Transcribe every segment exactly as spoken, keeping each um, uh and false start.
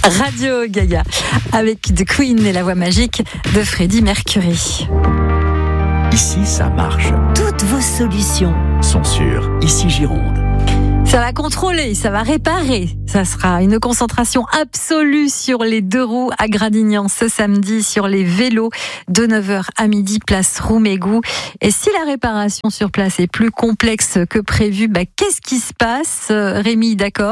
Radio Gaga avec The Queen et la voix magique de Freddie Mercury. Ici, ça marche. Toutes vos solutions sont sur Ici Gironde. Ça va contrôler, ça va réparer. Ça sera une concentration absolue sur les deux roues à Gradignan ce samedi, sur les vélos de neuf heures à midi, place Roumégous. Et si la réparation sur place est plus complexe que prévu, bah, qu'est-ce qui se passe, Rémi, d'accord ?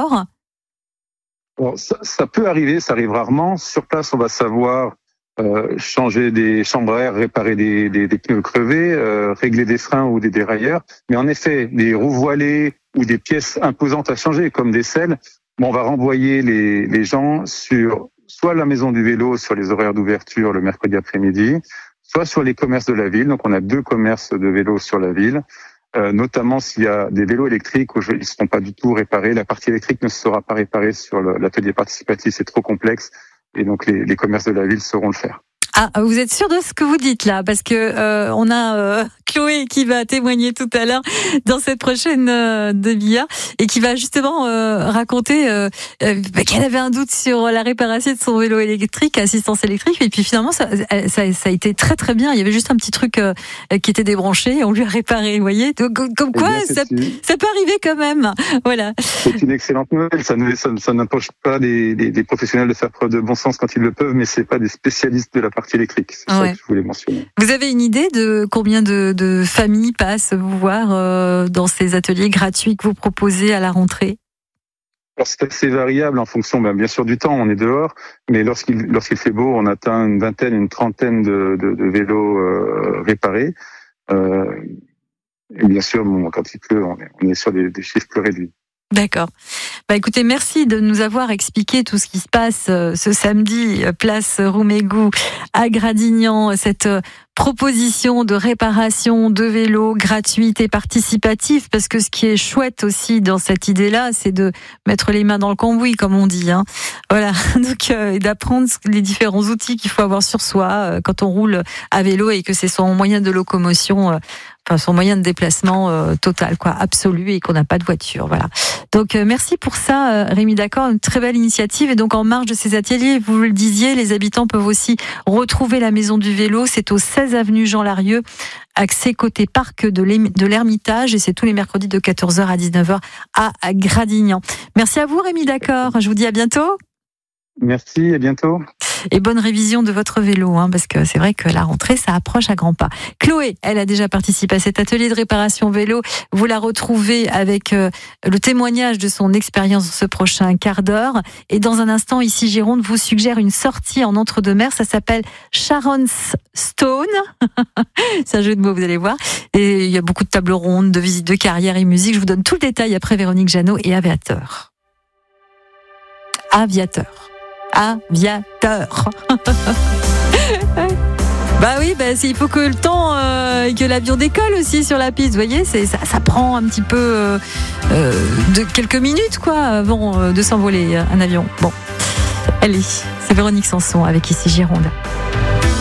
Bon, ça, ça peut arriver, ça arrive rarement. Sur place, on va savoir euh, changer des chambres à air, réparer des, des, des pneus crevés, euh, régler des freins ou des dérailleurs. Mais en effet, des roues voilées ou des pièces imposantes à changer, comme des selles, bon, on va renvoyer les, les gens sur soit la maison du vélo, sur les horaires d'ouverture le mercredi après-midi, soit sur les commerces de la ville. Donc, on a deux commerces de vélos sur la ville. Euh, notamment s'il y a des vélos électriques où ils ne seront pas du tout réparés. La partie électrique ne sera pas réparée sur le, l'atelier participatif, c'est trop complexe. Et donc, les, les commerces de la ville sauront le faire. Ah, vous êtes sûr de ce que vous dites là? Parce que euh, on a euh, Chloé qui va témoigner tout à l'heure dans cette prochaine euh, demi-heure et qui va justement euh, raconter euh, euh, qu'elle avait un doute sur la réparation de son vélo électrique, assistance électrique, et puis finalement ça, ça, ça a été très très bien. Il y avait juste un petit truc euh, qui était débranché et on lui a réparé, vous voyez. Donc, comme quoi, eh bien, ça, ça peut arriver quand même. Voilà. C'est une excellente nouvelle. Ça, ne, ça, ça n'empêche pas les, les, les professionnels de faire preuve de bon sens quand ils le peuvent, mais c'est pas des spécialistes de la partie électrique. C'est ouais. ça que je voulais mentionner. Vous avez une idée de combien de, de familles passent vous voir euh, dans ces ateliers gratuits que vous proposez à la rentrée? Alors c'est assez variable en fonction, ben, bien sûr, du temps. On est dehors, mais lorsqu'il lorsqu'il fait beau, on atteint une vingtaine, une trentaine de, de, de vélos euh, réparés. Euh, et bien sûr, bon, quand il pleut, on est, on est sur des, des chiffres plus réduits. D'accord. Bah écoutez, merci de nous avoir expliqué tout ce qui se passe euh, ce samedi, place Roumégous à Gradignan, cette euh, proposition de réparation de vélos gratuite et participative, parce que ce qui est chouette aussi dans cette idée-là, c'est de mettre les mains dans le cambouis, comme on dit. Hein. Voilà, donc euh, d'apprendre les différents outils qu'il faut avoir sur soi euh, quand on roule à vélo et que c'est son moyen de locomotion. Euh, Enfin, son moyen de déplacement euh, total, quoi, absolu, et qu'on n'a pas de voiture, voilà. Donc, euh, merci pour ça, euh, Rémi D'accord, une très belle initiative. Et donc, en marge de ces ateliers, vous le disiez, les habitants peuvent aussi retrouver la maison du vélo. C'est au seize avenue Jean Larieux, accès côté parc de l'Ermitage, et c'est tous les mercredis de quatorze heures à dix-neuf heures à Gradignan. Merci à vous, Rémi D'accord. Je vous dis à bientôt. Merci, à bientôt. Et bonne révision de votre vélo, hein, parce que c'est vrai que la rentrée, ça approche à grands pas. Chloé, elle a déjà participé à cet atelier de réparation vélo. Vous la retrouvez avec euh, le témoignage de son expérience ce prochain quart d'heure. Et dans un instant, ici Gironde vous suggère une sortie en entre-deux-mers. Ça s'appelle Sharon's Stone. C'est un jeu de mots, vous allez voir. Et il y a beaucoup de tables rondes, de visites de carrière et musique. Je vous donne tout le détail après Véronique Jeannot et Aviateur. Aviateur. Aviateur. Bah oui, bah, il faut que le temps, euh, que l'avion décolle aussi sur la piste. Vous voyez, c'est, ça, ça prend un petit peu euh, euh, de quelques minutes, quoi, avant euh, de s'envoler un avion. Bon, allez, c'est Véronique Sanson avec Ici Gironde.